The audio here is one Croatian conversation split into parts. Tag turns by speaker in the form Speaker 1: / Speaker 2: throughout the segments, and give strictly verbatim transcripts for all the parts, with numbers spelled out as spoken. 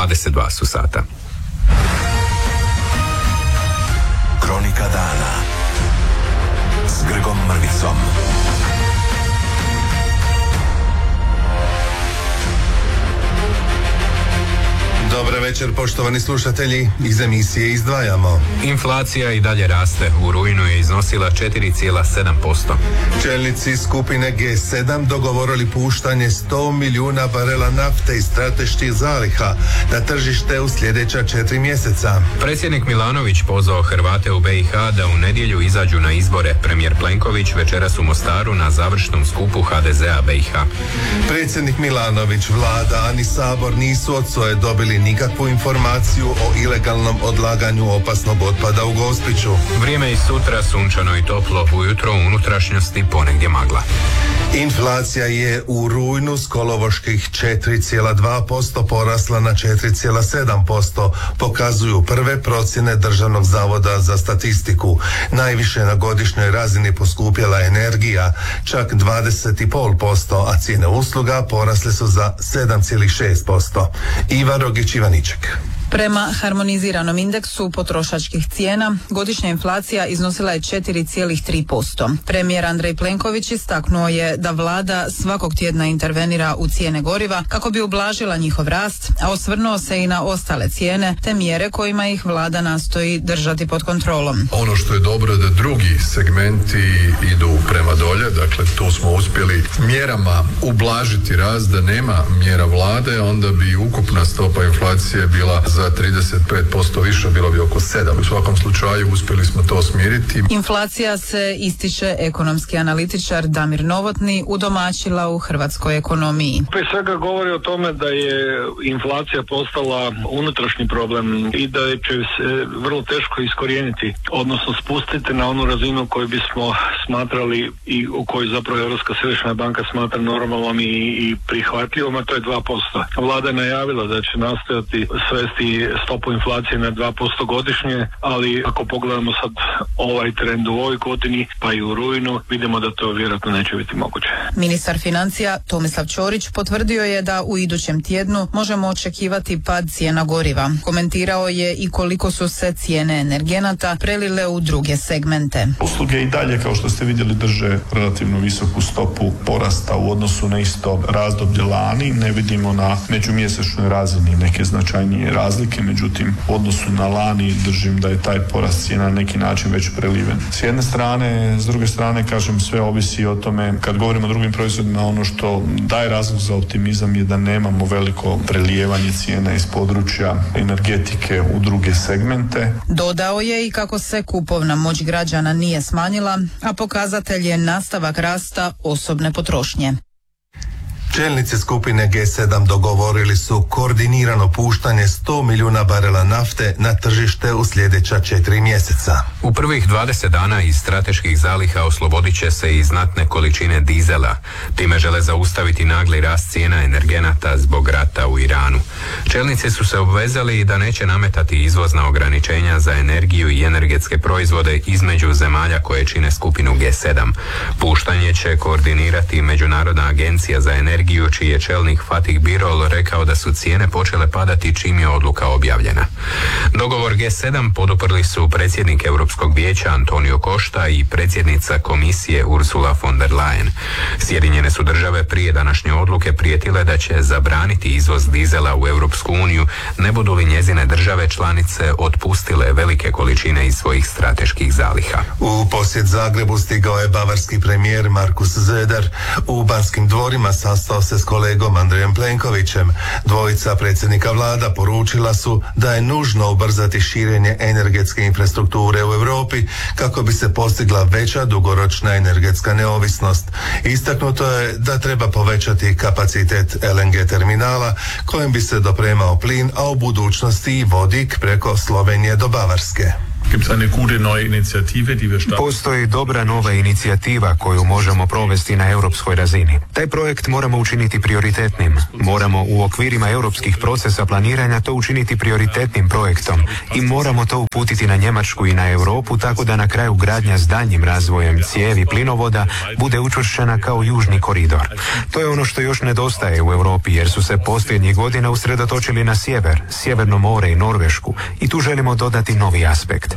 Speaker 1: dvadeset dva su sata.
Speaker 2: Kronika dana s Grgom Mrvicom.
Speaker 3: Dobar večer, poštovani slušatelji, iz emisije izdvajamo.
Speaker 1: Inflacija i dalje raste, u rujnu je iznosila četiri zarez sedam posto.
Speaker 3: Čelnici skupine G sedam dogovorili puštanje sto milijuna barela nafte iz strateških zaliha na tržište u sljedeća četiri mjeseca.
Speaker 1: Predsjednik Milanović pozvao Hrvate u B i H da u nedjelju izađu na izbore. Premijer Plenković večeras u Mostaru na završnom skupu H D Z A B i H.
Speaker 3: Predsjednik Milanović, vlada, a ni Sabor nisu od S O E dobili nikakvu informaciju o ilegalnom odlaganju opasnog otpada u Gospiću.
Speaker 1: Vrijeme i sutra sunčano i toplo, ujutro u unutrašnjosti ponegdje magla.
Speaker 3: Inflacija je u rujnu s kolovoških četiri zarez dva posto porasla na četiri zarez sedam posto, pokazuju prve procjene Državnog zavoda za statistiku. Najviše na godišnjoj razini poskupjela energija, čak dvadeset zarez pet posto, a cijene usluga porasle su za sedam zarez šest posto. Ivan Rogić, Ivaniček.
Speaker 4: Prema harmoniziranom indeksu potrošačkih cijena, godišnja inflacija iznosila je četiri zarez tri posto. Premijer Andrej Plenković istaknuo je da vlada svakog tjedna intervenira u cijene goriva kako bi ublažila njihov rast, a osvrnuo se i na ostale cijene te mjere kojima ih vlada nastoji držati pod kontrolom.
Speaker 5: Ono što je dobro da drugi segmenti idu prema dolje, dakle tu smo uspjeli mjerama ublažiti rast, da nema mjera vlade, onda bi ukupna stopa inflacije bila za trideset pet posto više, bilo bi oko sedam. U svakom slučaju uspjeli smo to smiriti.
Speaker 4: Inflacija se, ističe ekonomski analitičar Damir Novotni, udomaćila u hrvatskoj ekonomiji.
Speaker 6: Prije svega govori o tome da je inflacija postala unutrašnji problem i da će se vrlo teško iskorijeniti, odnosno spustiti na onu razinu koju bismo smatrali i u kojoj zapravo Europska središnja banka smatra normalnom i, i prihvatljivom, a to je dva posto. Vlada je najavila da će nastojati svesti stopu inflacije na dva posto godišnje, ali ako pogledamo sad ovaj trend u ovoj godini, pa i u rujnu, vidimo da to vjerojatno neće biti moguće.
Speaker 4: Ministar financija Tomislav Ćorić potvrdio je da u idućem tjednu možemo očekivati pad cijena goriva. Komentirao je i koliko su se cijene energenata prelile u druge segmente.
Speaker 7: Usluge i dalje, kao što ste vidjeli, drže relativno visoku stopu porasta u odnosu na isto razdoblje lani. Ne vidimo na međumjesečnoj razini neke značajnije razlike, međutim u odnosu na lani držim da je taj porast cijena na neki način već preliven. S jedne strane, s druge strane, kažem, sve ovisi o tome, kad govorimo o drugim proizvodima, ono što daje razlog za optimizam je da nemamo veliko prelijevanje cijena iz područja energetike u druge segmente.
Speaker 4: Dodao je i kako se kupovna moć građana nije smanjila, a pokazatelj je nastavak rasta osobne potrošnje.
Speaker 3: Čelnici skupine G sedam dogovorili su koordinirano puštanje sto milijuna barela nafte na tržište u sljedeća četiri mjeseca.
Speaker 1: U prvih dvadeset dana iz strateških zaliha oslobodit će se i znatne količine dizela. Time žele zaustaviti nagli rast cijena energenata zbog rata u Iranu. Čelnici su se obvezali da neće nametati izvozna ograničenja za energiju i energetske proizvode između zemalja koje čine skupinu G sedam. Puštanje će koordinirati Međunarodna agencija za energiju, čiji je čelnik Fatih Birol rekao da su cijene počele padati čim je odluka objavljena. Dogovor G sedam poduprli su predsjednik Europskog vijeća Antonio Costa i predsjednica komisije Ursula von der Leyen. Sjedinjene su države prije današnje odluke prijetile da će zabraniti izvoz dizela u Europsku uniju, ne budu li njezine države članice otpustile velike količine iz svojih strateških zaliha.
Speaker 3: U posjet Zagrebu stigao je bavarski premijer Markus Söder. U Banskim dvorima sastao se s kolegom Andrejem Plenkovićem. Dvojica predsjednika vlada poručila su da je nužno ubrzati širenje energetske infrastrukture u Europi kako bi se postigla veća dugoročna energetska neovisnost. Istaknuto je da treba povećati kapacitet L N G terminala kojim bi se dopremao plin, a u budućnosti i vodik preko Slovenije do Bavarske.
Speaker 5: Gibt es eine gute neue Initiative, die wir starten?
Speaker 8: Postoji dobra nova inicijativa koju možemo provesti na europskoj razini. Taj projekt moramo učiniti prioritetnim. Moramo u okvirima europskih procesa planiranja to učiniti prioritetnim projektom i moramo to uputiti na Njemačku i na Europu tako da na kraju gradnja s daljnjim razvojem cijevi plinovoda bude učvršćena kao južni koridor. To je ono što još nedostaje u Europi jer su se posljednjih godina usredotočili na sjever, Sjeverno more i Norvešku i tu želimo dodati novi aspekt.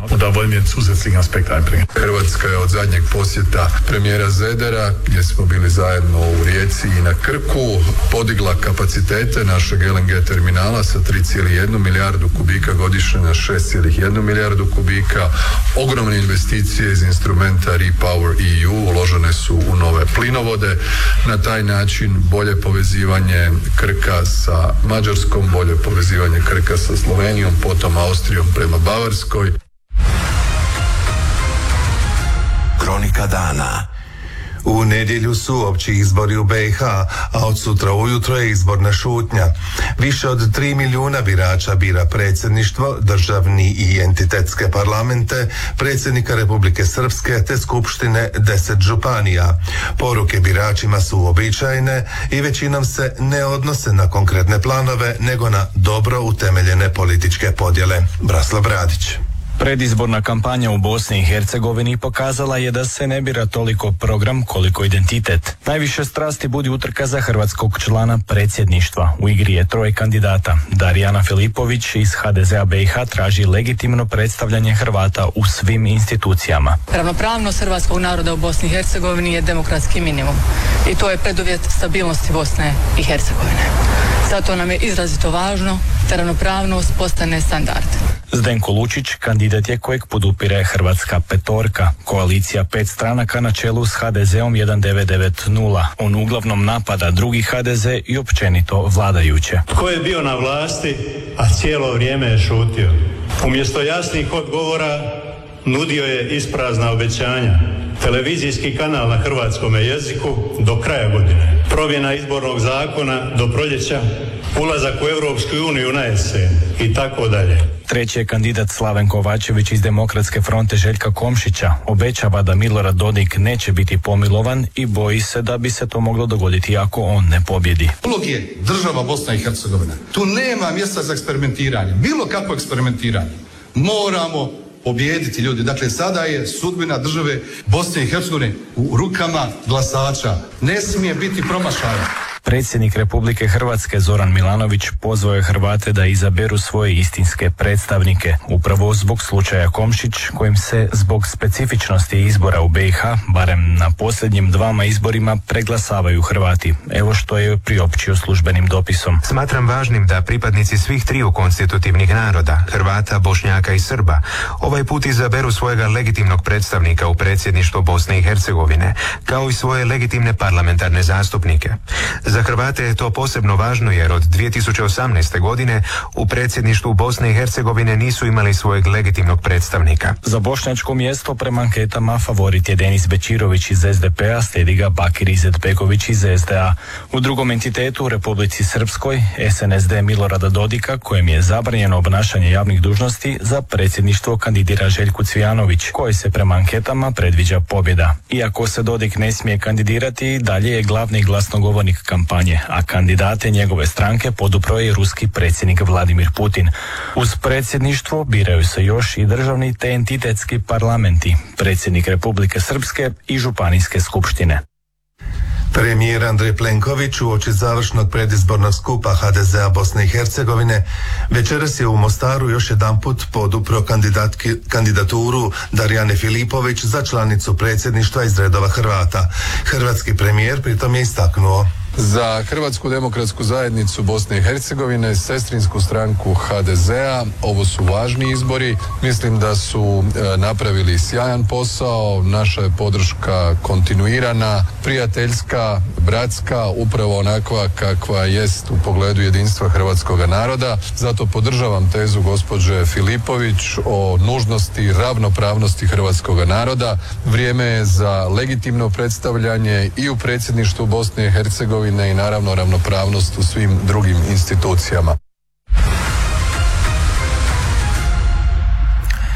Speaker 5: Hrvatska je od zadnjeg posjeta premijera Zedera, gdje smo bili zajedno u Rijeci i na Krku, podigla kapacitete našeg L N G terminala sa tri zarez jedna milijardu kubika godišnje na šest zarez jedna milijardu kubika. Ogromne investicije iz instrumenta Repower E U uložene su u nove plinovode. Na taj način bolje povezivanje Krka sa Mađarskom, bolje povezivanje Krka sa Slovenijom, potom Austrijom prema Bavarskoj.
Speaker 2: Kronika dana.
Speaker 3: U nedjelju su opći izbori u B i H, a od sutra ujutro je izborna šutnja. Više od tri milijuna birača bira predsjedništvo, državni i entitetske parlamente, predsjednika Republike Srpske te skupštine deset županija. Poruke biračima su uobičajene i većinom se ne odnose na konkretne planove, nego na dobro utemeljene političke podjele. Braslo Bradić.
Speaker 9: Predizborna kampanja u Bosni i Hercegovini pokazala je da se ne bira toliko program koliko identitet. Najviše strasti budi utrka za hrvatskog člana predsjedništva. U igri je troje kandidata. Darijana Filipović iz H D Z A B i H traži legitimno predstavljanje Hrvata u svim institucijama.
Speaker 10: Ravnopravnost hrvatskog naroda u Bosni i Hercegovini je demokratski minimum i to je preduvjet stabilnosti Bosne i Hercegovine. Zato nam je izrazito važno da ravnopravnost postane standard.
Speaker 9: Zdenko Lučić kandidat je kojeg podupire Hrvatska petorka, koalicija pet stranaka na čelu s H D Z-om jedan devet devet nula. On uglavnom napada drugi H D Z i općenito vladajuće.
Speaker 11: Tko je bio na vlasti, a cijelo vrijeme je šutio? Umjesto jasnih odgovora nudio je isprazna obećanja. Televizijski kanal na hrvatskom jeziku do kraja godine. Promjena izbornog zakona do proljeća. Ulazak u Europsku uniju na jesen i tako dalje.
Speaker 9: Treći je kandidat Slaven Kovačević iz Demokratske fronte Željka Komšića. Obećava da Milorad Dodik neće biti pomilovan i boji se da bi se to moglo dogoditi ako on ne pobjedi.
Speaker 12: Ulog je država Bosna i Hercegovina. Tu nema mjesta za eksperimentiranje. Bilo kakvo eksperimentiranje. Moramo pobijediti ljudi. Dakle, sada je sudbina države Bosne i Hercegovine u rukama glasača. Ne smije biti promašaja.
Speaker 9: Predsjednik Republike Hrvatske Zoran Milanović pozvao je Hrvate da izaberu svoje istinske predstavnike, upravo zbog slučaja Komšić, kojim se zbog specifičnosti izbora u B i H, barem na posljednjim dvama izborima, preglasavaju Hrvati. Evo što je priopćio službenim dopisom.
Speaker 8: Smatram važnim da pripadnici svih triju konstitutivnih naroda, Hrvata, Bošnjaka i Srba, ovaj put izaberu svojega legitimnog predstavnika u predsjedništvo Bosne i Hercegovine, kao i svoje legitimne parlamentarne zastupnike. Za Hrvate je to posebno važno jer od dvije tisuće osamnaeste. godine u predsjedništvu Bosne i Hercegovine nisu imali svojeg legitimnog predstavnika.
Speaker 9: Za bošnjačko mjesto prema anketama favorit je Denis Bečirović iz S D P-a, slijedi ga Bakir Izetbegović iz S D A. U drugom entitetu u Republici Srpskoj S N S D Milorada Dodika, kojem je zabranjeno obnašanje javnih dužnosti, za predsjedništvo kandidira Željko Cvijanović, koji se prema anketama predviđa pobjeda. Iako se Dodik ne smije kandidirati, dalje je glavni glasnogovornik kampanje, a kandidate njegove stranke podupro je ruski predsjednik Vladimir Putin. Uz predsjedništvo biraju se još i državni te entitetski parlamenti, predsjednik Republike Srpske i županijske skupštine.
Speaker 3: Premijer Andrej Plenković uoči završnog predizbornog skupa H D Z A Bosne i Hercegovine večeras je u Mostaru još jedanput podupro kandidaturu Darijane Filipović za članicu predsjedništva iz redova Hrvata. Hrvatski premijer pritom je istaknuo:
Speaker 5: Za Hrvatsku demokratsku zajednicu Bosne i Hercegovine, sestrinsku stranku H D Z A, ovo su važni izbori. Mislim da su e, napravili sjajan posao. Naša je podrška kontinuirana, prijateljska, bratska, upravo onakva kakva jest u pogledu jedinstva hrvatskog naroda. Zato podržavam tezu gospođe Filipović o nužnosti ravnopravnosti hrvatskog naroda. Vrijeme je za legitimno predstavljanje i u predsjedništvu Bosne i Hercegovine i naravno ravnopravnost u svim drugim institucijama.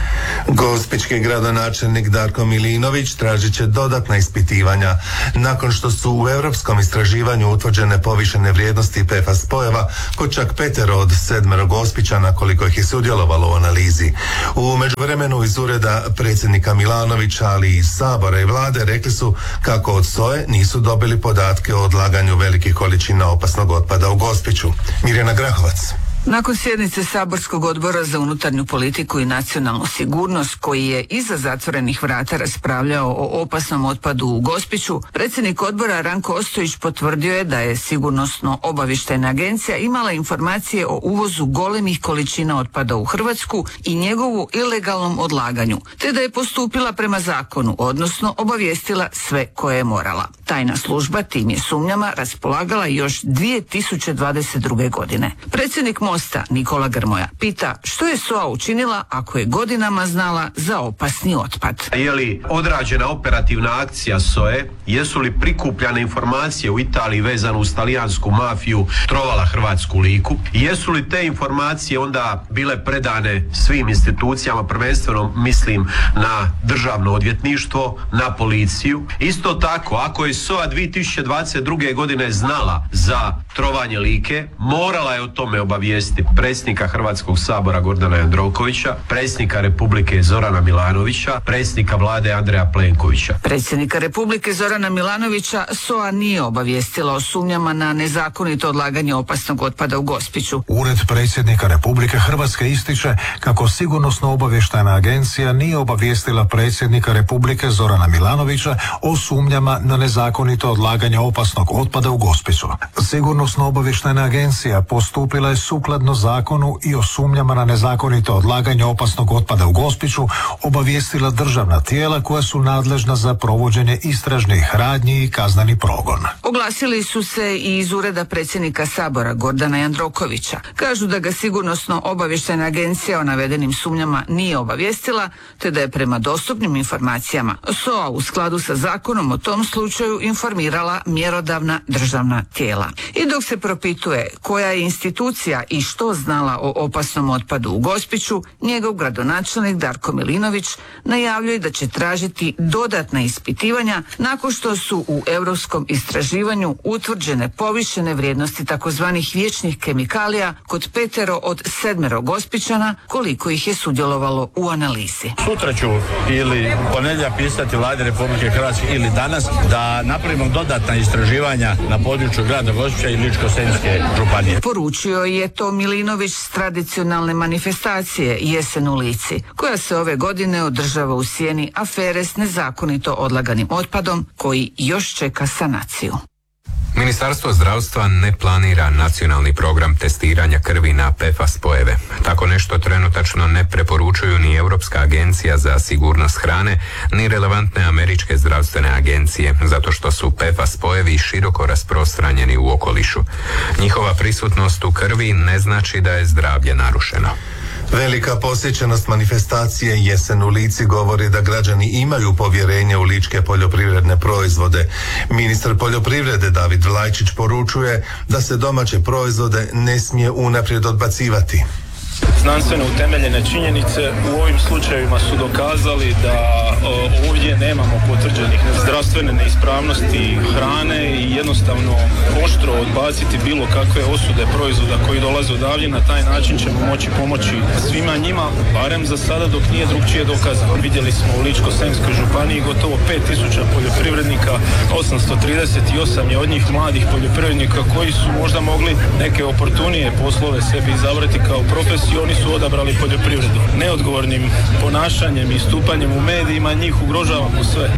Speaker 3: Gospićki gradonačelnik Darko Milinović tražit će dodatna ispitivanja nakon što su u europskom istraživanju utvrđene povišene vrijednosti P F A S spojeva kod čak petero od sedmero Gospićana koliko ih je sudjelovalo u analizi. U međuvremenu iz ureda predsjednika Milanovića, ali i iz Sabora i vlade rekli su kako od S O E nisu dobili podatke o odlaganju velikih količina opasnog otpada u Gospiću. Mirjana Grahovac.
Speaker 13: Nakon sjednice Saborskog odbora za unutarnju politiku i nacionalnu sigurnost koji je iza zatvorenih vrata raspravljao o opasnom otpadu u Gospiću, predsjednik odbora Ranko Ostojić potvrdio je da je Sigurnosno-obavještajna agencija imala informacije o uvozu golemih količina otpada u Hrvatsku i njegovu ilegalnom odlaganju, te da je postupila prema zakonu, odnosno obavijestila sve koje je morala. Tajna služba tim je sumnjama raspolagala još dvije tisuće dvadeset druge. godine. Predsjednik Mosta Nikola Grmoja pita što je S O A učinila ako je godinama znala za opasni otpad.
Speaker 14: Je li odrađena operativna akcija S O E? Jesu li prikupljane informacije u Italiji vezano uz talijansku mafiju trovala hrvatsku Liku? Jesu li te informacije onda bile predane svim institucijama, prvenstveno mislim na državno odvjetništvo, na policiju? Isto tako, ako je S O A dvije tisuće dvadeset druge. godine znala za trovanje Like, morala je o tome obavijestiti predsjednika Hrvatskog sabora Gordana Jandrokovića, predsjednika Republike Zorana Milanovića, predsjednika vlade Andreja Plenkovića.
Speaker 13: Predsjednika Republike Zorana Milanovića S O A nije obavijestila o sumnjama na nezakonito odlaganje opasnog otpada u Gospiću.
Speaker 15: Ured predsjednika Republike Hrvatske ističe kako Sigurnosno-obavještajna agencija nije obavijestila predsjednika Republike Zorana Milanovića o sumnjama na nezakonito odlaganje opasnog otpada u Gospiću. Sigurnosno-obavještajna agencija postupila je sukladno zakonu i o sumnjama na nezakonito odlaganje opasnog otpada u Gospiću obavijestila državna tijela koja su nadležna za provođenje istražnih radnji i kazneni progon.
Speaker 13: Oglasili su se i iz ureda predsjednika Sabora Gordana Jandrokovića. Kažu da ga Sigurnosno-obavještajna agencija o navedenim sumnjama nije obavijestila, te da je prema dostupnim informacijama S O A u skladu sa zakonom o tom slučaju informirala mjerodavna državna tijela. I dok se propituje koja je institucija i što znala o opasnom otpadu u Gospiću, njegov gradonačelnik Darko Milinović najavljuje da će tražiti dodatna ispitivanja nakon što su u europskom istraživanju utvrđene povišene vrijednosti takozvanih vječnih kemikalija kod petero od sedmero Gospićana koliko ih je sudjelovalo u analizi.
Speaker 16: Sutra ću ili ponedjeljak pisati Vladi Republike Hrvatske ili danas da napravimo dodatna istraživanja na području grada Gospića i Ličko-senjske županije.
Speaker 13: Poručio je to Milinović s tradicionalne manifestacije Jesen u Lici, koja se ove godine održava u sjeni afere s nezakonito odlaganim otpadom koji još čeka sanaciju.
Speaker 1: Ministarstvo zdravstva ne planira nacionalni program testiranja krvi na P F A S spojeve. Tako nešto trenutačno ne preporučuju ni Europska agencija za sigurnost hrane, ni relevantne američke zdravstvene agencije, zato što su P F A S spojevi široko rasprostranjeni u okolišu. Njihova prisutnost u krvi ne znači da je zdravlje narušeno.
Speaker 3: Velika posjećenost manifestacije Jesen u Lici govori da građani imaju povjerenje u ličke poljoprivredne proizvode. Ministar poljoprivrede David Vlajčić poručuje da se domaće proizvode ne smije unaprijed odbacivati.
Speaker 17: Znanstveno utemeljene činjenice u ovim slučajevima su dokazali da o, ovdje nemamo potvrđenih zdravstvene neispravnosti hrane i jednostavno oštro odbaciti bilo kakve osude proizvoda koji dolaze odavde. Na taj način ćemo moći pomoći svima njima, barem za sada dok nije drugčije dokazano. Vidjeli smo u Ličko-senjskoj županiji gotovo pet tisuća poljoprivrednika, osamsto trideset osam je od njih mladih poljoprivrednika koji su možda mogli neke oportunije poslove sebi izabrati kao profesiju. Oni su odabrali poljoprivredu. Neodgovornim ponašanjem i stupanjem u medijima njih ugrožavamo sve.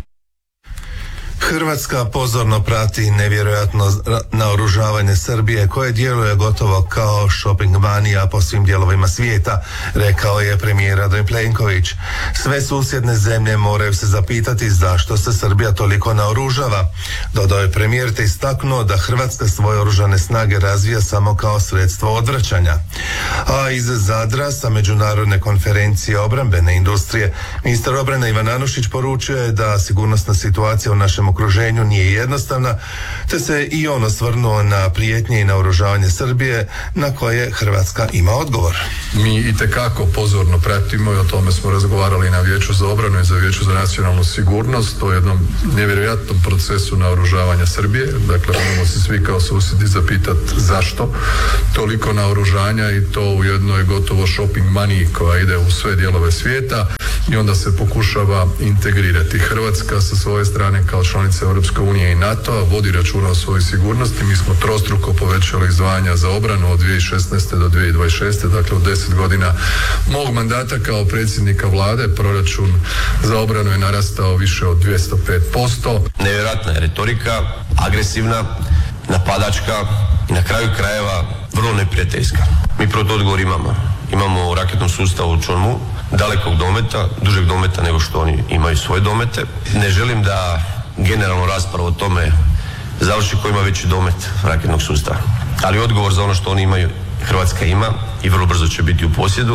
Speaker 3: Hrvatska pozorno prati nevjerojatno naoružavanje Srbije koje djeluje gotovo kao shopping manija po svim dijelovima svijeta, rekao je premijer Andrej Plenković. Sve susjedne zemlje moraju se zapitati zašto se Srbija toliko naoružava. Dodao je premijer te istaknuo da Hrvatska svoje oružane snage razvija samo kao sredstvo odvraćanja. A iz Zadra sa međunarodne konferencije obrambene industrije ministar obrane Ivan Anušić poručio je da sigurnosna situacija u našem okruženju nije jednostavna, te se i on osvrnuo na prijetnje i naoružavanje Srbije na koje Hrvatska ima odgovor.
Speaker 5: Mi itekako pozorno pratimo i o tome smo razgovarali na Vijeću za obranu i za Vijeću za nacionalnu sigurnost o jednom nevjerojatnom procesu naoružavanja Srbije. Dakle, možemo se svi kao susjedi zapitati zašto toliko naoružanja i to u jednoj gotovo shopping money koja ide u sve dijelove svijeta i onda se pokušava integrirati. Hrvatska sa svoje strane kao članica Europske unije i NATO-a vodi računa o svojoj sigurnosti. Mi smo trostruko povećali izdvajanja za obranu od dvije tisuće šesnaeste do dvije tisuće dvadeset šeste. Dakle, u deset godina mog mandata kao predsjednika vlade proračun za obranu je narastao više od dvjesto pet posto.
Speaker 18: Nevjerojatna je retorika, agresivna, napadačka i na kraju krajeva vrlo neprijateljska. Mi proto odgovor imamo. Imamo u raketnom sustavu Čonmu dalekog dometa, dužeg dometa nego što oni imaju svoje domete. Ne želim da generalno raspravu o tome završi ko ima veći domet raketnog sustava. Ali odgovor za ono što oni imaju Hrvatska ima i vrlo brzo će biti u posjedu.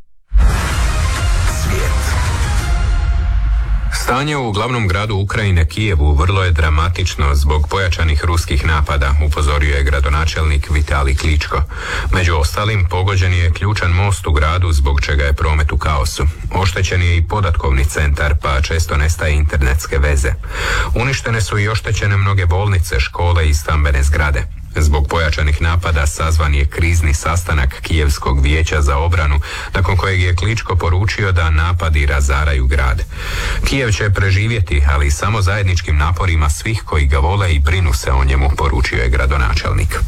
Speaker 1: Stanje u glavnom gradu Ukrajine, Kijevu, vrlo je dramatično zbog pojačanih ruskih napada, upozorio je gradonačelnik Vitalij Kličko. Među ostalim, pogođen je ključan most u gradu zbog čega je promet u kaosu. Oštećen je i podatkovni centar, pa često nestaje internetske veze. Uništene su i oštećene mnoge bolnice, škole i stambene zgrade. Zbog pojačanih napada sazvan je krizni sastanak Kijevskog vijeća za obranu, nakon kojeg je Kličko poručio da napadi razaraju grad. Kijev će preživjeti, ali samo zajedničkim naporima svih koji ga vole i brinu se o njemu, poručio je gradonačelnik.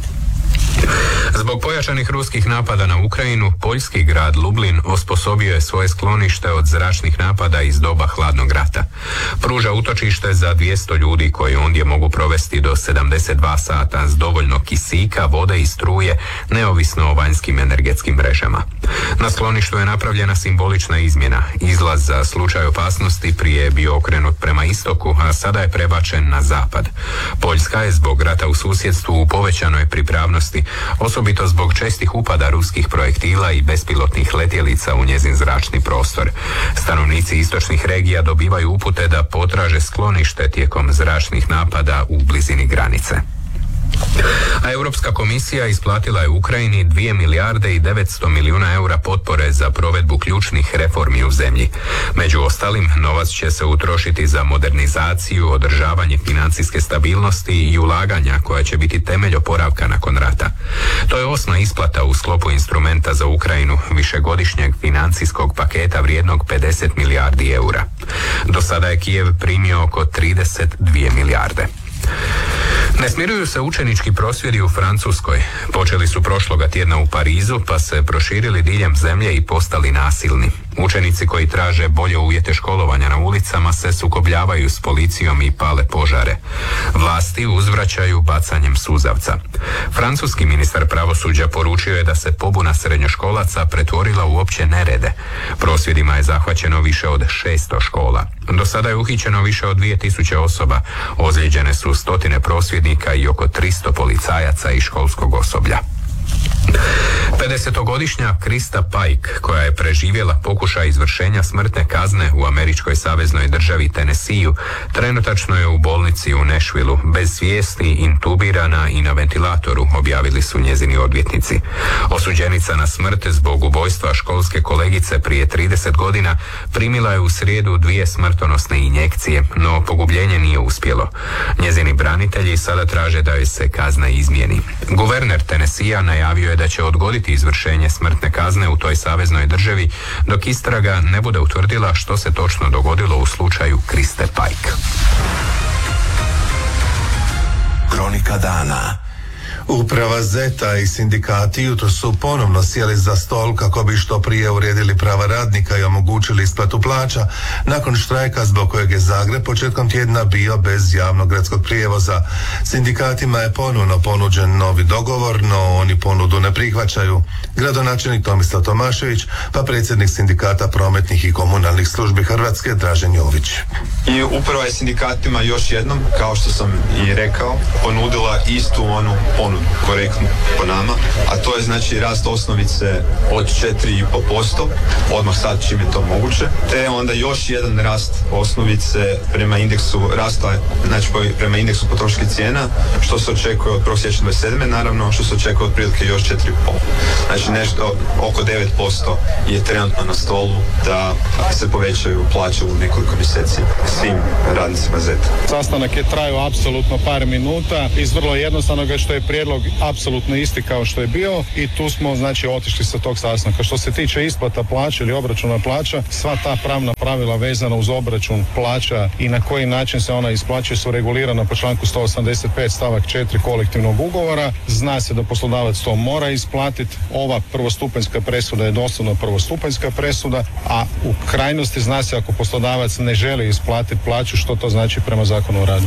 Speaker 1: Zbog pojačanih ruskih napada na Ukrajinu, poljski grad Lublin osposobio je svoje sklonište od zračnih napada iz doba hladnog rata. Pruža utočište za dvjesto ljudi koji ondje mogu provesti do sedamdeset dva sata s dovoljno kisika, vode i struje, neovisno o vanjskim energetskim mrežama. Na skloništu je napravljena simbolična izmjena. Izlaz za slučaj opasnosti prije je bio okrenut prema istoku, a sada je prebačen na zapad. Poljska je zbog rata u susjedstvu u povećanoj pripravnosti, osobito zbog čestih upada ruskih projektila i bespilotnih letjelica u njezin zračni prostor. Stanovnici istočnih regija dobivaju upute da potraže sklonište tijekom zračnih napada u blizini granice. A Europska komisija isplatila je Ukrajini dvije milijarde i devetsto milijuna eura potpore za provedbu ključnih reformi u zemlji. Među ostalim, novac će se utrošiti za modernizaciju, održavanje financijske stabilnosti i ulaganja koja će biti temelj oporavka nakon rata. To je osma isplata u sklopu instrumenta za Ukrajinu, višegodišnjeg financijskog paketa vrijednog pedeset milijardi eura. Do sada je Kijev primio oko trideset dvije milijarde. Ne smiruju se učenički prosvjedi u Francuskoj. Počeli su prošloga tjedna u Parizu, pa se proširili diljem zemlje i postali nasilni. Učenici koji traže bolje uvjete školovanja na ulicama se sukobljavaju s policijom i pale požare. Vlasti uzvraćaju bacanjem suzavca. Francuski ministar pravosuđa poručio je da se pobuna srednjoškolaca pretvorila u opće nerede. Prosvjedima je zahvaćeno više od šesto škola. Do sada je uhićeno više od dvije tisuće osoba. Ozlijeđene su stotine prosvjednika i oko tristo policajaca i školskog osoblja. pedesetogodišnja Krista Pike, koja je preživjela pokušaj izvršenja smrtne kazne u američkoj saveznoj državi Tennesseeu, trenutačno je u bolnici u Nashvilleu, bez svijesti, intubirana i na ventilatoru, objavili su njezini odvjetnici. Osuđenica na smrt zbog ubojstva školske kolegice prije trideset godina primila je u srijedu dvije smrtonosne injekcije, no pogubljenje nije uspjelo. Njezini branitelji sada traže da joj se kazna izmijeni. Guverner Tennesseea najavio je da će odgoditi izvršenje smrtne kazne u toj saveznoj državi dok istraga ne bude utvrdila što se točno dogodilo u slučaju Kriste Pike.
Speaker 2: Kronika dana.
Speaker 3: Uprava Zeta i sindikati jutro su ponovno sjeli za stol kako bi što prije uredili prava radnika i omogućili isplatu plaća nakon štrajka zbog kojeg je Zagreb početkom tjedna bio bez javnog gradskog prijevoza. Sindikatima je ponovno ponuđen novi dogovor, no oni ponudu ne prihvaćaju. Gradonačelnik Tomislav Tomašević, pa predsjednik sindikata prometnih i komunalnih službi Hrvatske Dražen Jović.
Speaker 19: I uprava je sindikatima još jednom, kao što sam i rekao, ponudila istu onu ponudu. korektno po nama, a to je znači rast osnovice od četiri i pol posto, odmah sad čim je to moguće, te onda još jedan rast osnovice prema indeksu rasta, znači prema indeksu potrošačkih cijena, što se očekuje od prvog siječnja dvadeset sedme naravno, što se očekuje otprilike još četiri i pol. Znači nešto oko devet posto je trenutno na stolu da se povećaju plaće u nekoliko mjeseci svim radnicima zeta.
Speaker 20: Sastanak je trajao apsolutno par minuta iz vrlo jednostavnog što je prijedlog apsolutno isti kao što je bio i tu smo znači otišli sa tog sastanka. Što se tiče isplata plaća ili obračuna plaća, sva ta pravna pravila vezana uz obračun plaća i na koji način se ona isplaćuje su regulirana po članku sto osamdeset pet stavak četiri kolektivnog ugovora. Zna se da poslodavac to mora isplatiti. Ova prvostupanjska presuda je doslovno prvostupanjska presuda, a u krajnosti zna se ako poslodavac ne želi isplatiti plaću, što to znači prema Zakonu o radu.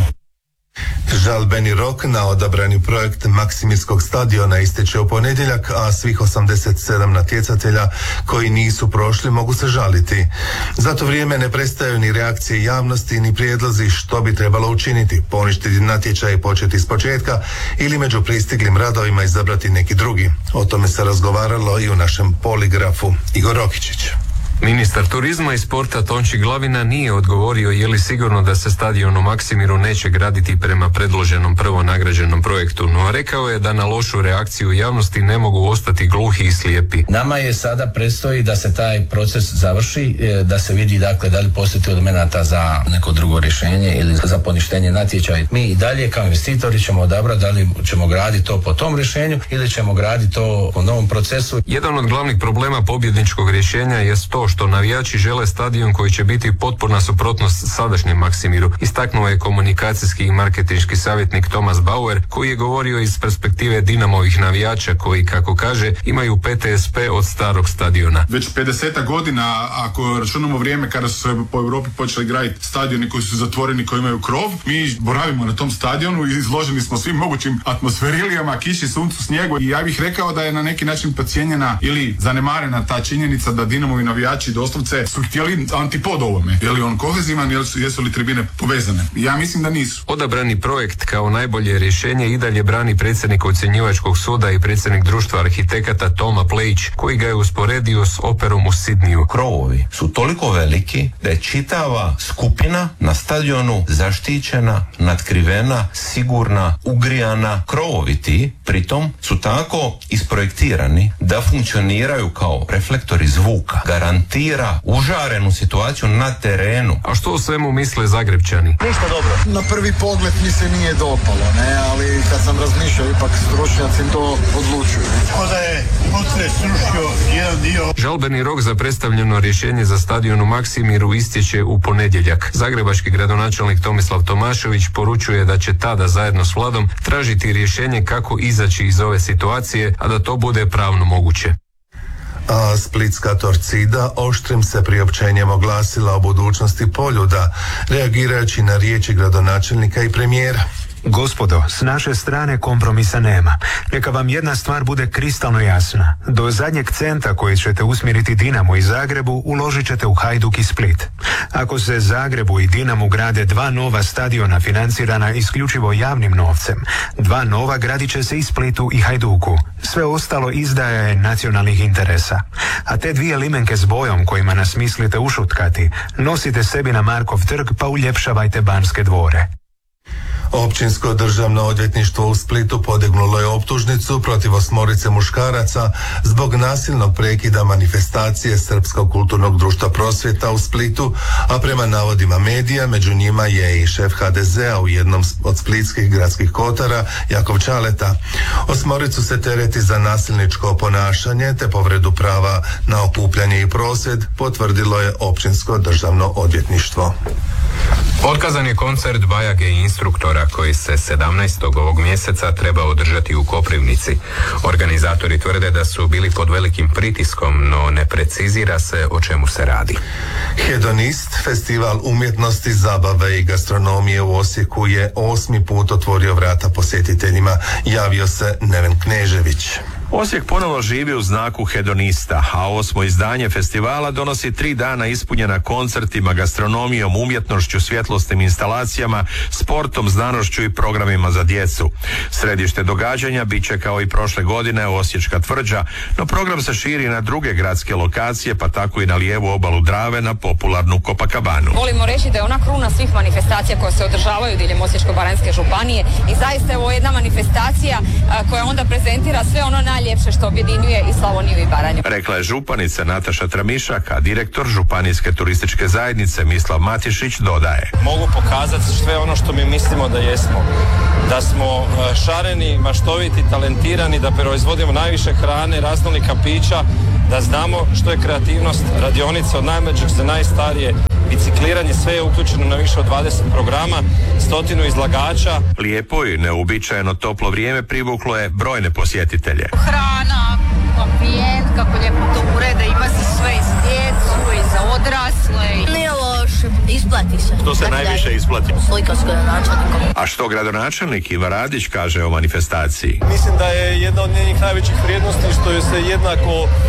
Speaker 3: Žalbeni rok na odabrani projekt Maksimirskog stadiona ističe u ponedjeljak, a svih osamdeset sedam natjecatelja koji nisu prošli mogu se žaliti. Za to vrijeme ne prestaju ni reakcije javnosti ni prijedlozi što bi trebalo učiniti, poništiti natječaj i početi s početka ili među pristiglim radovima izabrati neki drugi. O tome se razgovaralo i u našem poligrafu. Igor Rokičić.
Speaker 1: Ministar turizma i sporta Tonči Glavina nije odgovorio je li sigurno da se stadion u Maksimiru neće graditi prema predloženom prvo nagrađenom projektu, no rekao je da na lošu reakciju javnosti ne mogu ostati gluhi i slijepi.
Speaker 21: Nama je sada predstoji da se taj proces završi, da se vidi dakle da li postoji elemenata za neko drugo rješenje ili za poništenje natječaja. Mi i dalje kao investitori ćemo odabrati da li ćemo graditi to po tom rješenju ili ćemo graditi to po novom procesu.
Speaker 1: Jedan od glavnih problema pobjedničkog rješenja je to što navijači žele stadion koji će biti potpuna suprotnost sadašnjem Maksimiru, istaknuo je komunikacijski i marketinški savjetnik Thomas Bauer, koji je govorio iz perspektive Dinamovih navijača koji, kako kaže, imaju P T S P od starog stadiona.
Speaker 22: Već pedeset godina, ako računamo vrijeme kada su se po Europi počeli graditi stadioni koji su zatvoreni, koji imaju krov, mi boravimo na tom stadionu i izloženi smo svim mogućim atmosferilijama, kiši, suncu, snijegu, i ja bih rekao da je na neki način podcijenjena ili zanemarena ta činjenica da Dinamovi navijači doslovce su htjeli antipod ovome. Je li on kohezivan, jesu, jesu li tribine povezane? Ja mislim da nisu.
Speaker 1: Odabrani projekt kao najbolje rješenje i dalje brani predsjednik ocjenjivačkog suda i predsjednik društva arhitekata Toma Plejić, koji ga je usporedio s operom u Sidniju.
Speaker 23: Krovovi su toliko veliki da je čitava skupina na stadionu zaštićena, natkrivena, sigurna, ugrijana. Krovovi ti, pritom, su tako isprojektirani da funkcioniraju kao reflektori zvuka. Garantira užarenu situaciju na terenu.
Speaker 1: A što o svemu misle Zagrebčani?
Speaker 23: Ništa dobro.
Speaker 24: Na prvi pogled mi se nije dopalo, ne, ali kad sam razmišljao, ipak stručnjaci to odlučuju.
Speaker 25: Ko da je potres srušio jedan dio.
Speaker 1: Žalbeni rok za predstavljeno rješenje za stadion u Maksimiru istječe u ponedjeljak. Zagrebački gradonačelnik Tomislav Tomašević poručuje da će tada zajedno s vladom tražiti rješenje kako izaći iz ove situacije, a da to bude pravno moguće.
Speaker 3: A splitska Torcida oštrim se priopćenjem oglasila o budućnosti Poljuda, reagirajući na riječi gradonačelnika i premijera.
Speaker 8: Gospodo, s naše strane kompromisa nema. Neka vam jedna stvar bude kristalno jasna. Do zadnjeg centa koji ćete usmjeriti Dinamo i Zagrebu uložit ćete u Hajduk i Split. Ako se Zagrebu i Dinamu grade dva nova stadiona financirana isključivo javnim novcem, dva nova gradit će se i Splitu i Hajduku. Sve ostalo izdaja je nacionalnih interesa. A te dvije limenke s bojom kojima nas mislite ušutkati, nosite sebi na Markov trg pa uljepšavajte Banske dvore.
Speaker 3: Općinsko državno odvjetništvo u Splitu podignulo je optužnicu protiv osmorice muškaraca zbog nasilnog prekida manifestacije Srpskog kulturnog društva Prosvjeta u Splitu, a prema navodima medija među njima je i šef ha de zea u jednom od splitskih gradskih kotara, Jakov Čaleta. Osmoricu se tereti za nasilničko ponašanje te povredu prava na okupljanje i prosvjed, potvrdilo je Općinsko državno odvjetništvo.
Speaker 1: Otkazan je koncert Bajage i instruktora koji se sedamnaestog ovog mjeseca treba održati u Koprivnici. Organizatori tvrde da su bili pod velikim pritiskom, no ne precizira se o čemu se radi.
Speaker 3: Hedonist, festival umjetnosti, zabave i gastronomije u Osijeku je osmi put otvorio vrata posjetiteljima, javio se Neven Knežević.
Speaker 4: Osijek ponovo živi u znaku hedonista, a osmo izdanje festivala donosi tri dana ispunjena koncertima, gastronomijom, umjetnošću, svjetlosnim instalacijama, sportom, znanošću i programima za djecu. Središte događanja bit će kao i prošle godine Osječka tvrđa, no program se širi na druge gradske lokacije, pa tako i na lijevu obalu Drave na popularnu Copacabanu.
Speaker 6: Volimo reći da je ona kruna svih manifestacija koje se održavaju diljem Osječko-baranjske županije i zaista je ovo jedna manifestacija a, koja onda prezentira sve ono najljepše što objedinjuje i Slavoniju i Baranju.
Speaker 4: Rekla je županica Nataša Tramišak, a direktor Županijske turističke zajednice Mislav Matišić dodaje.
Speaker 17: Mogu pokazati sve ono što mi mislimo da jesmo. Da smo šareni, maštoviti, talentirani, da proizvodimo najviše hrane, raznolika pića, da znamo što je kreativnost, radionice od najmlađih za najstarije, bicikliranje, sve je uključeno na više od dvadeset programa, stotinu izlagača.
Speaker 4: Lijepo i neuobičajeno toplo vrijeme privuklo je brojne posjetitelje.
Speaker 7: Hrana, ambijent, kako lijepo to urede, ima se sve i za djecu i za odrasle. Nije loše, isplati se.
Speaker 4: Što se dakle, najviše isplati?
Speaker 7: Slika s gradonačelnikom.
Speaker 4: A što gradonačelnik Ivan Radić kaže o manifestaciji?
Speaker 17: Mislim da je jedna od njenih najvećih vrijednosti što je se jednako